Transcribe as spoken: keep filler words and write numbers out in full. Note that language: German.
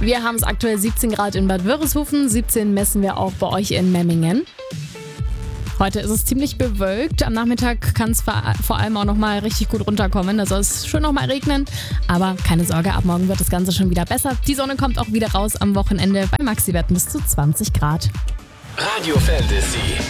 Wir haben es aktuell siebzehn Grad in Bad Wörishofen, siebzehn messen wir auch bei euch in Memmingen. Heute ist es ziemlich bewölkt. Am Nachmittag kann es vor allem auch nochmal richtig gut runterkommen. Da soll es schön nochmal regnen. Aber keine Sorge, ab morgen wird das Ganze schon wieder besser. Die Sonne kommt auch wieder raus am Wochenende bei Maxi-Werten bis zu zwanzig Grad. Radio Fantasy.